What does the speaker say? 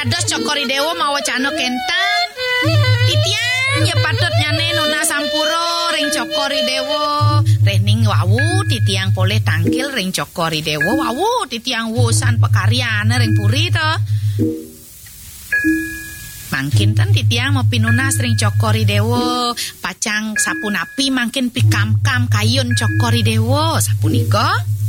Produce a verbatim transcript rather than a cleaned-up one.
dados Cokori Dewa mawa Cana Kentang. Titiang ya patut nyane Nona Sampuro ring Cokori Dewa. Rening wawu titiang pole tangkil ring Cokori Dewa. Wawu titiang wusan pekaryane ring puri to. Mangkin ten titiang mau pinunas ring Cokori Dewa. Pacang sapunapi mangkin pikamkam kayun Cokori Dewa. Sapunika